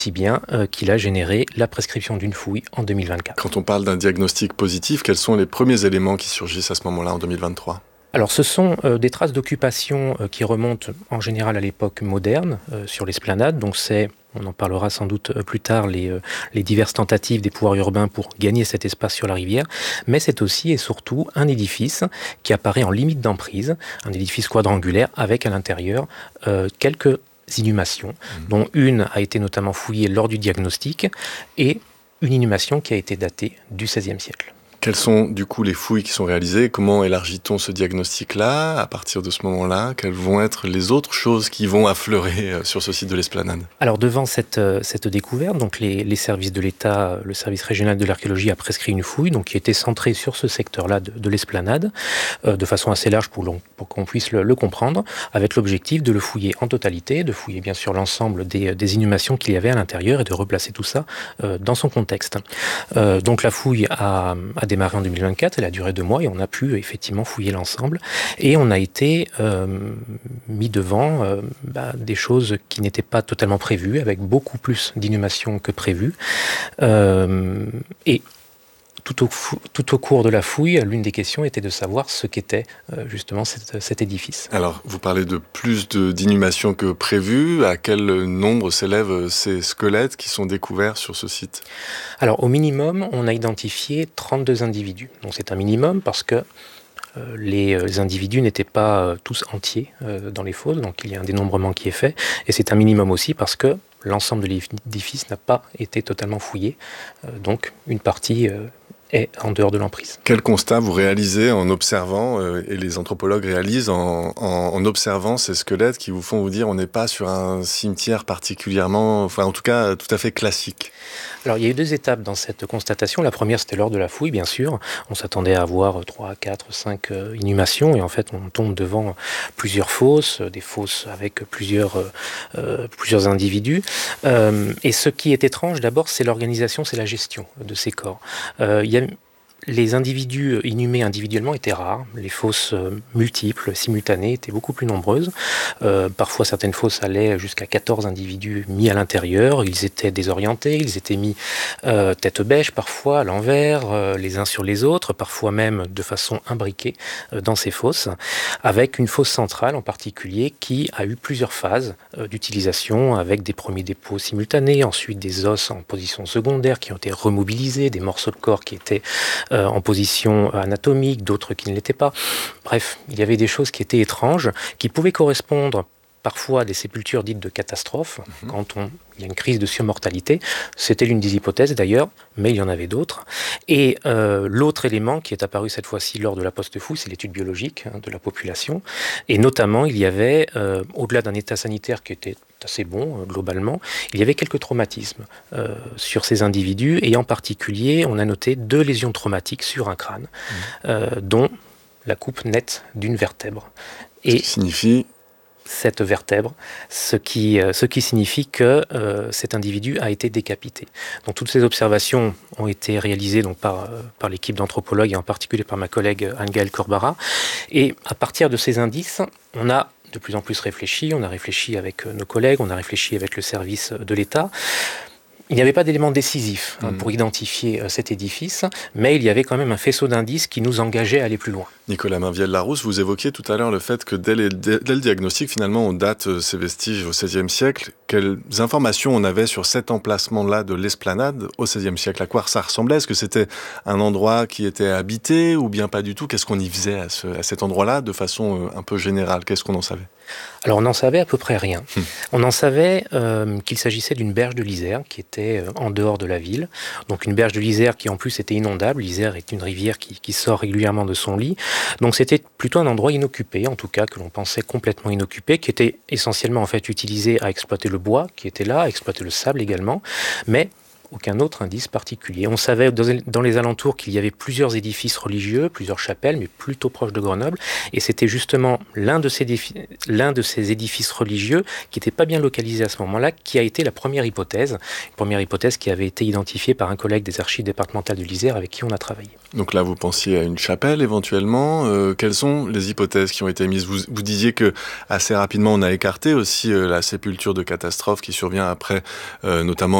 si bien qu'il a généré la prescription d'une fouille en 2024. Quand on parle d'un diagnostic positif, quels sont les premiers éléments qui surgissent à ce moment-là en 2023 ? Alors ce sont des traces d'occupation qui remontent en général à l'époque moderne sur l'esplanade, donc on en parlera sans doute plus tard, les diverses tentatives des pouvoirs urbains pour gagner cet espace sur la rivière, mais c'est aussi et surtout un édifice qui apparaît en limite d'emprise, un édifice quadrangulaire avec à l'intérieur quelques inhumations, dont une a été notamment fouillée lors du diagnostic et une inhumation qui a été datée du XVIe siècle. Quelles sont du coup les fouilles qui sont réalisées ? Comment élargit-on ce diagnostic-là à partir de ce moment-là ? Quelles vont être les autres choses qui vont affleurer sur ce site de l'Esplanade ? Alors devant cette découverte, donc les services de l'État, le service régional de l'archéologie a prescrit une fouille donc qui était centrée sur ce secteur-là de l'Esplanade, de façon assez large pour qu'on puisse le comprendre, avec l'objectif de le fouiller en totalité, de fouiller bien sûr l'ensemble des inhumations qu'il y avait à l'intérieur et de replacer tout ça dans son contexte. Donc la fouille a démarré en 2024, elle a duré 2 mois et on a pu effectivement fouiller l'ensemble et on a été mis devant des choses qui n'étaient pas totalement prévues, avec beaucoup plus d'inhumations que prévu. Et tout au cours de la fouille, l'une des questions était de savoir ce qu'était justement cet édifice. Alors, vous parlez de plus d'inhumations que prévu. À quel nombre s'élèvent ces squelettes qui sont découverts sur ce site ? Alors, au minimum, on a identifié 32 individus. Donc, c'est un minimum parce que les individus n'étaient pas tous entiers dans les fosses, donc il y a un dénombrement qui est fait. Et c'est un minimum aussi parce que l'ensemble de l'édifice n'a pas été totalement fouillé. Donc, une partie est en dehors de l'emprise. Quel constat vous réalisez en observant, et les anthropologues réalisent en observant ces squelettes qui vous font vous dire on n'est pas sur un cimetière particulièrement, enfin en tout cas tout à fait classique ? Alors il y a eu 2 étapes dans cette constatation. La première c'était lors de la fouille bien sûr. On s'attendait à avoir 3, 4, 5 inhumations et en fait on tombe devant plusieurs fosses, des fosses avec plusieurs individus. Et ce qui est étrange d'abord c'est l'organisation, c'est la gestion de ces corps. Les individus inhumés individuellement étaient rares, les fosses multiples, simultanées, étaient beaucoup plus nombreuses. Parfois, certaines fosses allaient jusqu'à 14 individus mis à l'intérieur. Ils étaient désorientés, ils étaient mis tête bêche, parfois à l'envers, les uns sur les autres, parfois même de façon imbriquée dans ces fosses, avec une fosse centrale en particulier qui a eu plusieurs phases d'utilisation, avec des premiers dépôts simultanés, ensuite des os en position secondaire qui ont été remobilisés, des morceaux de corps qui étaient en position anatomique, d'autres qui ne l'étaient pas. Bref, il y avait des choses qui étaient étranges, qui pouvaient correspondre parfois à des sépultures dites de catastrophes, quand il y a une crise de surmortalité. C'était l'une des hypothèses d'ailleurs, mais il y en avait d'autres. Et l'autre élément qui est apparu cette fois-ci lors de la post-fouille, c'est l'étude biologique de la population. Et notamment, il y avait, au-delà d'un état sanitaire qui était assez bon globalement, il y avait quelques traumatismes sur ces individus, et en particulier, on a noté 2 lésions traumatiques sur un crâne, dont la coupe nette d'une vertèbre. Et ce qui signifie cette vertèbre, ce qui signifie que cet individu a été décapité. Donc toutes ces observations ont été réalisées donc, par l'équipe d'anthropologues et en particulier par ma collègue Anne-Gaëlle Corbara. Et à partir de ces indices, on a de plus en plus réfléchi, on a réfléchi avec nos collègues, on a réfléchi avec le service de l'État. Il n'y avait pas d'éléments décisifs pour identifier cet édifice, mais il y avait quand même un faisceau d'indices qui nous engageait à aller plus loin. Nicolas Mainvielle-Larousse, vous évoquiez tout à l'heure le fait que dès le diagnostic, finalement, on date ces vestiges au XVIe siècle. Quelles informations on avait sur cet emplacement-là de l'esplanade au XVIe siècle ? À quoi ça ressemblait ? Est-ce que c'était un endroit qui était habité ou bien pas du tout ? Qu'est-ce qu'on y faisait à cet endroit-là de façon un peu générale ? Qu'est-ce qu'on en savait ? Alors on n'en savait à peu près rien. On en savait qu'il s'agissait d'une berge de l'Isère qui était en dehors de la ville. Donc une berge de l'Isère qui en plus était inondable. L'Isère est une rivière qui sort régulièrement de son lit. Donc c'était plutôt un endroit inoccupé, en tout cas que l'on pensait complètement inoccupé, qui était essentiellement en fait utilisé à exploiter le bois qui était là, à exploiter le sable également. Mais aucun autre indice particulier. On savait dans les alentours qu'il y avait plusieurs édifices religieux, plusieurs chapelles, mais plutôt proches de Grenoble, et c'était justement l'un de ces édifices religieux qui n'était pas bien localisé à ce moment-là, qui a été la première hypothèse qui avait été identifiée par un collègue des archives départementales de l'Isère avec qui on a travaillé. Donc là, vous pensiez à une chapelle éventuellement. Quelles sont les hypothèses qui ont été émises ? Vous disiez que assez rapidement, on a écarté aussi la sépulture de catastrophe qui survient après, notamment